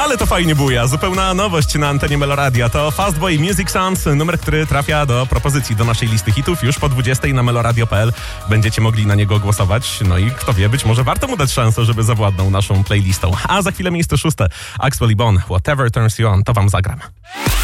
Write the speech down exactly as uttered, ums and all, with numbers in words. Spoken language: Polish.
Ale to fajnie buja, zupełna nowość na antenie Meloradia. To Fastboy Music Sounds, numer, który trafia do propozycji, do naszej listy hitów. Już po dwudziestej na meloradio kropka p l będziecie mogli na niego głosować. No i kto wie, być może warto mu dać szansę, żeby zawładnął naszą playlistą. A za chwilę miejsce szóste. Axwell i Bon, Whatever Turns You On, to wam zagram.